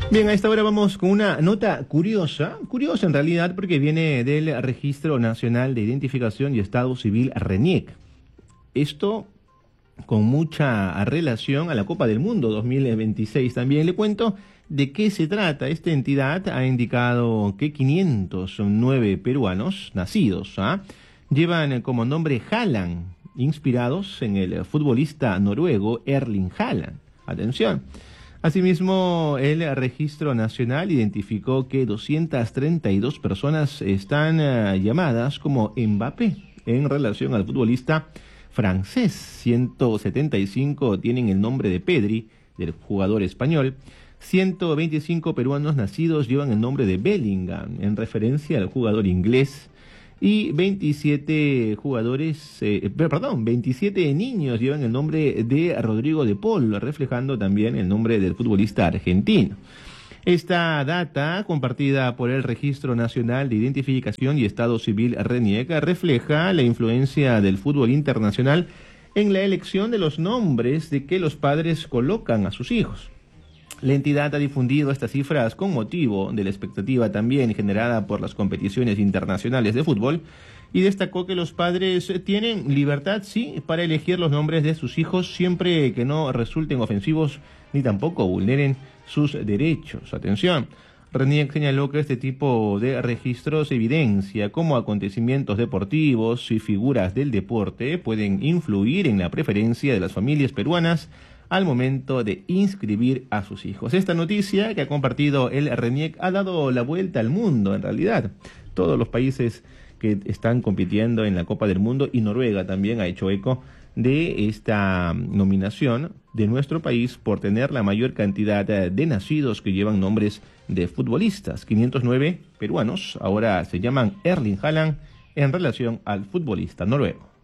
Bien, a esta hora vamos con una nota curiosa en realidad porque viene del Registro Nacional de Identificación y Estado Civil RENIEC. Esto con mucha relación a la Copa del Mundo 2026. También le cuento de qué se trata. Esta entidad ha indicado que 509 peruanos nacidos llevan como nombre Haaland, inspirados en el futbolista noruego Erling Haaland. Atención. Asimismo, el Registro Nacional identificó que 232 personas están llamadas como Mbappé en relación al futbolista francés. 175 tienen el nombre de Pedri, del jugador español. 125 peruanos nacidos llevan el nombre de Bellingham, en referencia al jugador inglés. Y 27 niños llevan el nombre de Rodrigo de Paul, reflejando también el nombre del futbolista argentino. Esta data, compartida por el Registro Nacional de Identificación y Estado Civil RENIEC, refleja la influencia del fútbol internacional en la elección de los nombres de que los padres colocan a sus hijos. La entidad ha difundido estas cifras con motivo de la expectativa también generada por las competiciones internacionales de fútbol y destacó que los padres tienen libertad, sí, para elegir los nombres de sus hijos siempre que no resulten ofensivos ni tampoco vulneren sus derechos. Atención. RENIEC señaló que este tipo de registros evidencia cómo acontecimientos deportivos y figuras del deporte pueden influir en la preferencia de las familias peruanas al momento de inscribir a sus hijos. Esta noticia que ha compartido el RENIEC ha dado la vuelta al mundo, en realidad. Todos los países que están compitiendo en la Copa del Mundo y Noruega también ha hecho eco de esta nominación de nuestro país por tener la mayor cantidad de nacidos que llevan nombres de futbolistas. 509 peruanos ahora se llaman Erling Haaland en relación al futbolista noruego.